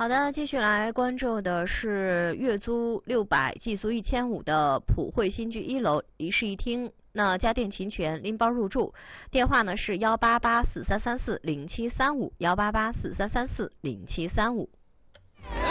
好的，继续来关注的是月租600，季租1500的普惠新居1楼一室一厅。那家电齐全，拎包入住。电话呢是18843340735，18843340735。